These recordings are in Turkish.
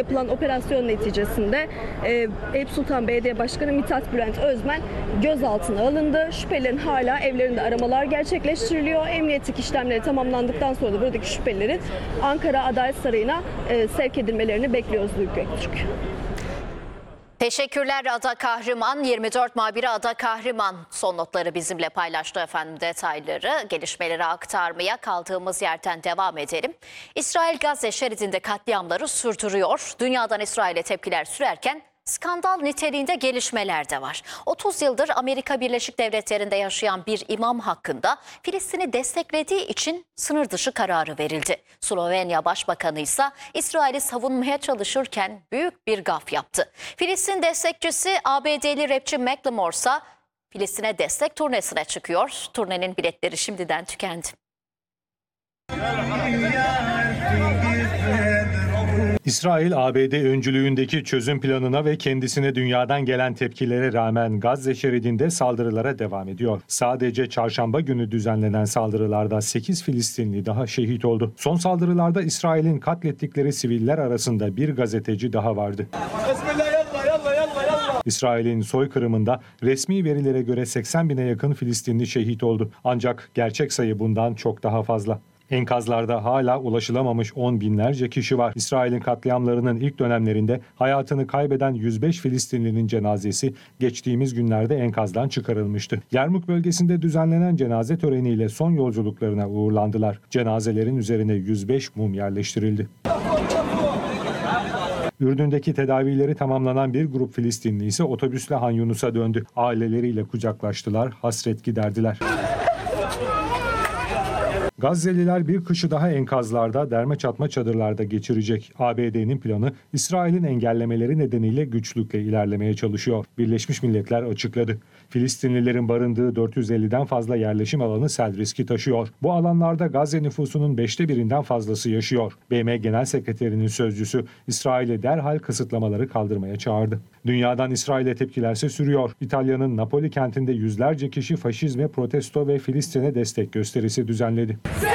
yapılan operasyon neticesinde Eyüp Sultan Belediye Başkanı Mithat Bülent Özmen gözaltına alındı. Şüphelilerin hala evlerinde aramalar gerçekleştiriliyor. Emniyetlik işlemleri tamamlandıktan sonra da buradaki şüphelilerin Ankara Adalet Sarayı'na sevk edilmelerini bekliyoruz Duygu Göktürk. Teşekkürler Ada Kahraman. 24 muhabiri Ada Kahraman son notları bizimle paylaştı efendim, detayları. Gelişmeleri aktarmaya kaldığımız yerden devam edelim. İsrail Gazze şeridinde katliamları sürdürüyor. Dünyadan İsrail'e tepkiler sürerken skandal niteliğinde gelişmeler de var. 30 yıldır Amerika Birleşik Devletleri'nde yaşayan bir imam hakkında Filistin'i desteklediği için sınır dışı kararı verildi. Slovenya Başbakanı ise İsrail'i savunmaya çalışırken büyük bir gaf yaptı. Filistin destekçisi ABD'li rapçi Macklemore ise Filistin'e destek turnesine çıkıyor. Turnenin biletleri şimdiden tükendi. İsrail, ABD öncülüğündeki çözüm planına ve kendisine dünyadan gelen tepkilere rağmen Gazze şeridinde saldırılara devam ediyor. Sadece çarşamba günü düzenlenen saldırılarda 8 Filistinli daha şehit oldu. Son saldırılarda İsrail'in katlettikleri siviller arasında bir gazeteci daha vardı. İsrail'in soykırımında resmi verilere göre 80 bine yakın Filistinli şehit oldu. Ancak gerçek sayı bundan çok daha fazla. Enkazlarda hala ulaşılamamış 10 binlerce kişi var. İsrail'in katliamlarının ilk dönemlerinde hayatını kaybeden 105 Filistinlinin cenazesi geçtiğimiz günlerde enkazdan çıkarılmıştı. Yarmuk bölgesinde düzenlenen cenaze töreniyle son yolculuklarına uğurlandılar. Cenazelerin üzerine 105 mum yerleştirildi. Ürdün'deki tedavileri tamamlanan bir grup Filistinli ise otobüsle Han Yunus'a döndü. Aileleriyle kucaklaştılar, hasret giderdiler. Gazze'liler bir kışı daha enkazlarda, derme çatma çadırlarda geçirecek. ABD'nin planı İsrail'in engellemeleri nedeniyle güçlükle ilerlemeye çalışıyor. Birleşmiş Milletler açıkladı. Filistinlilerin barındığı 450'den fazla yerleşim alanı sel riski taşıyor. Bu alanlarda Gazze nüfusunun 1/5'inden fazlası yaşıyor. BM Genel Sekreterinin sözcüsü İsrail'e derhal kısıtlamaları kaldırmaya çağırdı. Dünyadan İsrail'e tepkilerse sürüyor. İtalya'nın Napoli kentinde yüzlerce kişi faşizme protesto ve Filistin'e destek gösterisi düzenledi.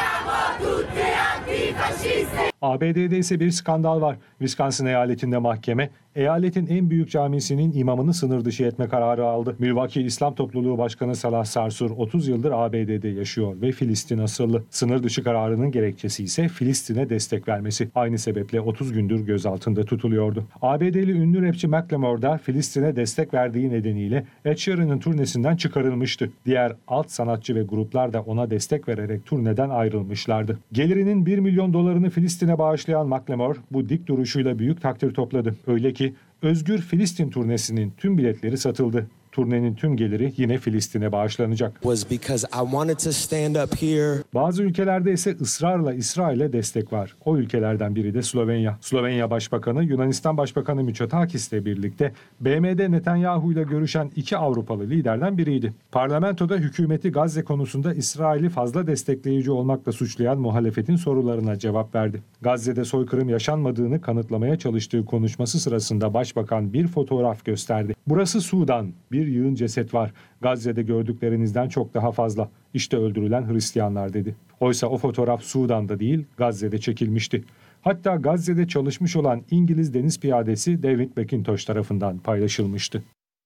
ABD'de ise bir skandal var. Wisconsin eyaletinde mahkeme, eyaletin en büyük camisinin imamını sınır dışı etme kararı aldı. Milwaukee İslam Topluluğu Başkanı Salah Sarsur 30 yıldır ABD'de yaşıyor ve Filistin asıllı. Sınır dışı kararının gerekçesi ise Filistin'e destek vermesi. Aynı sebeple 30 gündür gözaltında tutuluyordu. ABD'li ünlü rapçi Macklemore da Filistin'e destek verdiği nedeniyle Ed Sheeran'ın turnesinden çıkarılmıştı. Diğer alt sanatçı ve gruplar da ona destek vererek turneden ayrılmışlardı. Gelirinin 1 milyon dolarını Filistin'e bağışlayan Macklemore bu dik duruşuyla büyük takdir topladı. Öyle ki Özgür Filistin turnesinin tüm biletleri satıldı. Turnenin tüm geliri yine Filistin'e bağışlanacak. Bazı ülkelerde ise ısrarla İsrail'e destek var. O ülkelerden biri de Slovenya. Slovenya Başbakanı Yunanistan Başbakanı Mitsotakis'le birlikte BM'de Netanyahu ile görüşen 2 Avrupalı liderden biriydi. Parlamentoda hükümeti Gazze konusunda İsrail'i fazla destekleyici olmakla suçlayan muhalefetin sorularına cevap verdi. Gazze'de soykırım yaşanmadığını kanıtlamaya çalıştığı konuşması sırasında Başbakan bir fotoğraf gösterdi. Burası Sudan. Bir yığın ceset var. Gazze'de gördüklerinizden çok daha fazla. İşte öldürülen Hristiyanlar dedi. Oysa o fotoğraf Sudan'da değil, Gazze'de çekilmişti. Hatta Gazze'de çalışmış olan İngiliz deniz piyadesi David Mackintosh tarafından paylaşılmıştı.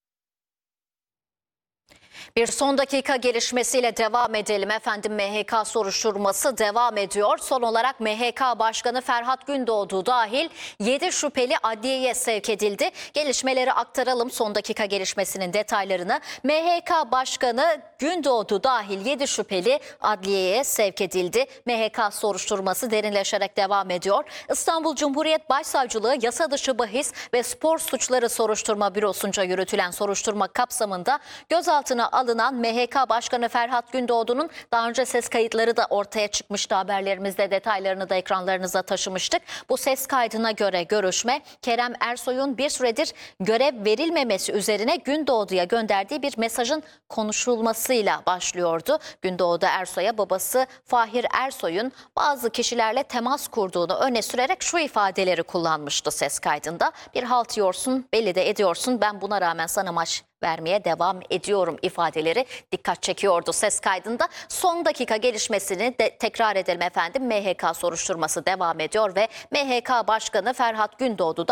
Bir son dakika gelişmesiyle devam edelim efendim. MHK soruşturması devam ediyor. Son olarak MHK Başkanı Ferhat Gündoğdu dahil 7 şüpheli adliyeye sevk edildi. Gelişmeleri aktaralım, son dakika gelişmesinin detaylarını. MHK Başkanı Gündoğdu dahil 7 şüpheli adliyeye sevk edildi. MHK soruşturması derinleşerek devam ediyor. İstanbul Cumhuriyet Başsavcılığı Yasa Dışı Bahis ve Spor Suçları Soruşturma Bürosu'nca yürütülen soruşturma kapsamında gözaltına alınan MHK Başkanı Ferhat Gündoğdu'nun daha önce ses kayıtları da ortaya çıkmıştı. Haberlerimizde detaylarını da ekranlarınıza taşımıştık. Bu ses kaydına göre görüşme Kerem Ersoy'un bir süredir görev verilmemesi üzerine Gündoğdu'ya gönderdiği bir mesajın konuşulmasıyla başlıyordu. Gündoğdu Ersoy'a babası Fahir Ersoy'un bazı kişilerle temas kurduğunu öne sürerek şu ifadeleri kullanmıştı ses kaydında. Bir halt yiyorsun, belli de ediyorsun, ben buna rağmen sana maç vermeye devam ediyorum ifadeleri dikkat çekiyordu ses kaydında. Son dakika gelişmesini de tekrar edelim efendim. MHK soruşturması devam ediyor ve MHK Başkanı Ferhat Gündoğdu